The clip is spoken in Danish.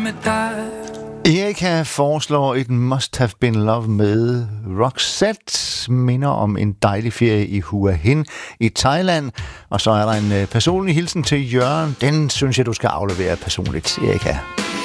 med dig. Erika foreslår et must have been love med Roxette, minder om en dejlig ferie i Hua Hin i Thailand. Og så er der en personlig hilsen til Jørgen. Den synes jeg, du skal aflevere personligt, Erika.